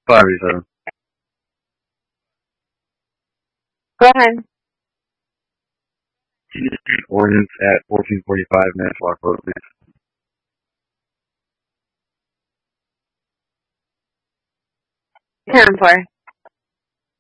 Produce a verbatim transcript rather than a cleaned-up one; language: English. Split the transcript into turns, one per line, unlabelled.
five eighty-seven.
Go ahead.
Ordinance at fourteen forty-five Manitowoc Road, please.
Ten four.